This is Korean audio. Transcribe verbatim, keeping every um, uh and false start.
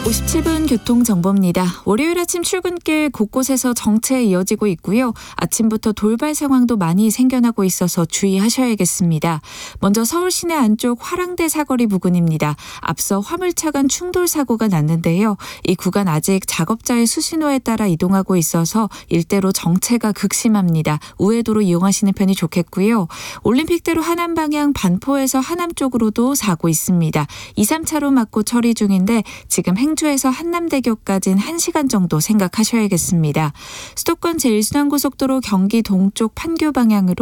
오십칠 분 교통정보입니다. 월요일 아침 출근길 곳곳에서 정체 이어지고 있고요. 아침부터 돌발 상황도 많이 생겨나고 있어서 주의하셔야겠습니다. 먼저 서울 시내 안쪽 화랑대 사거리 부근입니다. 앞서 화물차 간 충돌 사고가 났는데요. 이 구간 아직 작업자의 수신호에 따라 이동하고 있어서 일대로 정체가 극심합니다. 우회도로 이용하시는 편이 좋겠고요. 올림픽대로 하남 방향 반포에서 하남 쪽으로도 사고 있습니다. 이, 삼 차로 막고 처리 중인데 지금 행주에서 한남대교까지는 한 시간 정도 생각하셔야겠습니다. 수도권 제일 순환고속도로 경기 동쪽 판교 방향으로